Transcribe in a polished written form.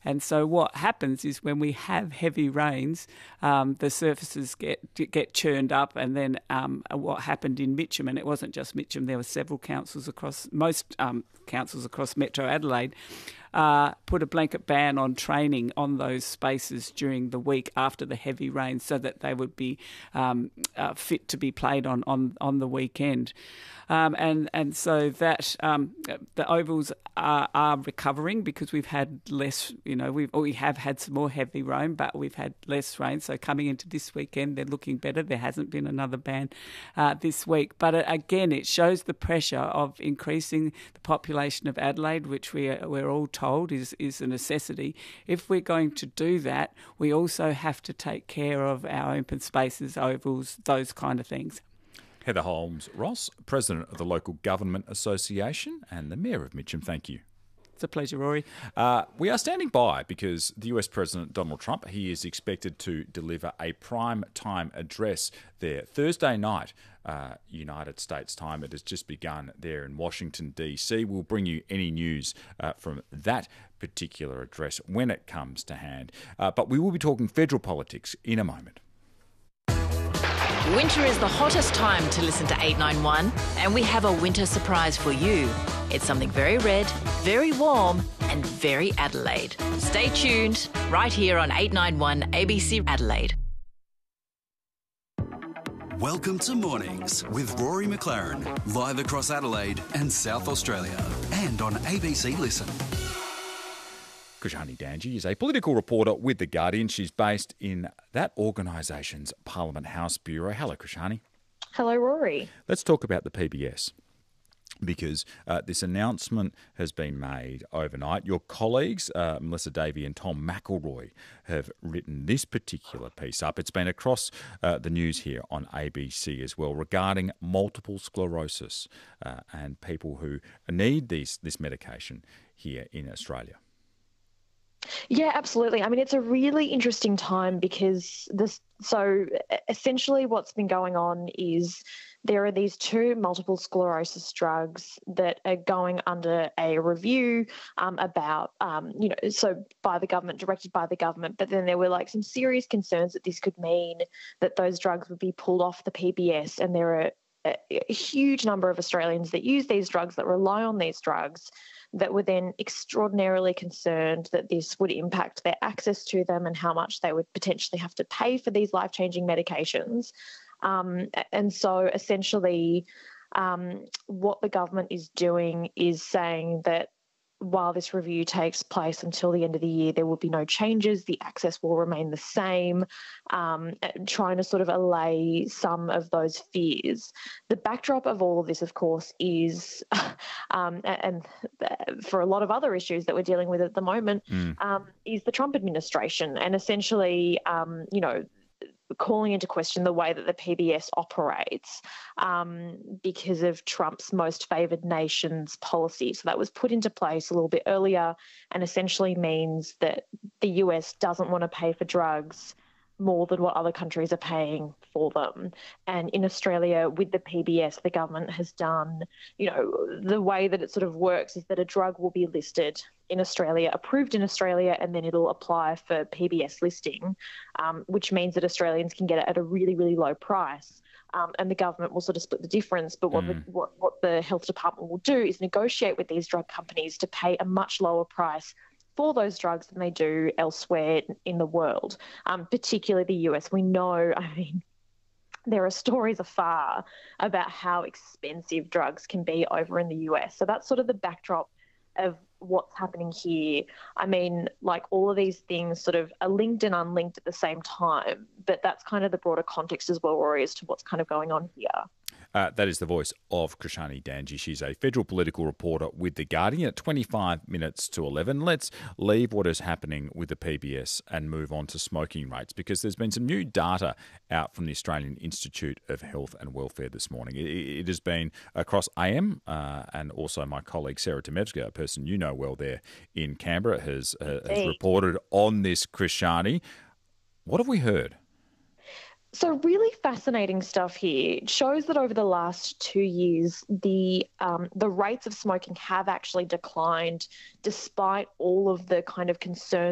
And so what happens is when we have heavy rains, the surfaces get churned up, and then what happened in Mitcham, and it wasn't just Mitcham, there were several councils across, most councils across Metro Adelaide, put a blanket ban on training on those spaces during the week after the heavy rain so that they would be fit to be played on the weekend. And so that the ovals are recovering because we've had less, we have had some more heavy rain, but we've had less rain. So coming into this weekend, they're looking better. There hasn't been another ban this week. But again, it shows the pressure of increasing the population of Adelaide, which we're all told is a necessity. If we're going to do that, we also have to take care of our open spaces, ovals, those kind of things. Heather Holmes-Ross, President of the Local Government Association and the Mayor of Mitcham, thank you. It's a pleasure, Rory. We are standing by because the US President Donald Trump, he is expected to deliver a prime time address there Thursday night, United States time. It has just begun there in Washington, D.C. We'll bring you any news from that particular address when it comes to hand. But we will be talking federal politics in a moment. Winter is the hottest time to listen to 891, and we have a winter surprise for you. It's something very red, very warm, and very Adelaide. Stay tuned, right here on 891 ABC Adelaide. Welcome to Mornings with Rory McLaren, live across Adelaide and South Australia, and on ABC Listen. Krishani Danji is a political reporter with The Guardian. She's based in that organisation's Parliament House Bureau. Hello, Krishani. Hello, Rory. Let's talk about the PBS, because this announcement has been made overnight. Your colleagues, Melissa Davey and Tom McElroy, have written this particular piece up. It's been across the news here on ABC as well, regarding multiple sclerosis and people who need this medication here in Australia. Yeah, absolutely. I mean, it's a really interesting time because essentially what's been going on is there are these two multiple sclerosis drugs that are going under a review about, by the government, directed by the government. But then there were some serious concerns that this could mean that those drugs would be pulled off the PBS. And there are a huge number of Australians that use these drugs, that rely on these drugs, that were then extraordinarily concerned that this would impact their access to them and how much they would potentially have to pay for these life-changing medications. And so essentially what the government is doing is saying that while this review takes place until the end of the year, there will be no changes. The access will remain the same, trying to sort of allay some of those fears. The backdrop of all of this, of course, is, and for a lot of other issues that we're dealing with at the moment, is the Trump administration and essentially, calling into question the way that the PBS operates because of Trump's most favoured nations policy. So that was put into place a little bit earlier and essentially means that the US doesn't want to pay for drugs more than what other countries are paying for them. And in Australia, with the PBS, the government has done, the way that it sort of works is that a drug will be listed in Australia, approved in Australia, and then it'll apply for PBS listing, which means that Australians can get it at a really, really low price. And the government will sort of split the difference. But what the health department will do is negotiate with these drug companies to pay a much lower price for those drugs than they do elsewhere in the world, particularly the US. We know, there are stories afar about how expensive drugs can be over in the US. So that's sort of the backdrop of what's happening here. All of these things sort of are linked and unlinked at the same time, but that's kind of the broader context as well, Rory, as to what's kind of going on here. That is the voice of Krishani Danji. She's a federal political reporter with The Guardian at 25 minutes to 11. Let's leave what is happening with the PBS and move on to smoking rates, because there's been some new data out from the Australian Institute of Health and Welfare this morning. It has been across AM and also my colleague Sarah Temevska, a person you know well there in Canberra, has reported on this, Krishani. What have we heard? So really fascinating stuff here. It shows that over the last 2 years, the rates of smoking have actually declined despite all of the kind of concerns